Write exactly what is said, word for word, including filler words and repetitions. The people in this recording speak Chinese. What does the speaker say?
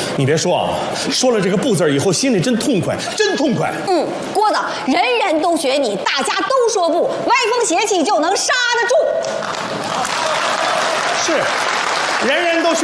你别说啊，说了这个不字以后，心里真痛快，真痛快。 嗯，郭导，人人都学你，大家都说不，歪风邪气就能刹得住。 是，人人